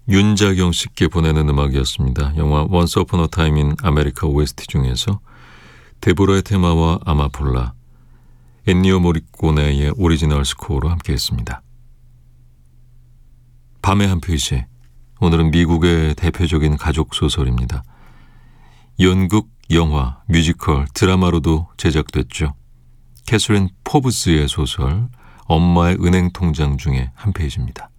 윤자경 씨께 보내는 음악이었습니다. 영화 Once Upon a Time in America OST 중에서 데보라의 테마와 아마폴라, 엔니오 모리코네의 오리지널 스코어로 함께했습니다. 밤의 한 페이지, 오늘은 미국의 대표적인 가족 소설입니다. 연극, 영화, 뮤지컬, 드라마로도 제작됐죠. 캐서린 포브스의 소설 엄마의 은행 통장 중에 한 페이지입니다.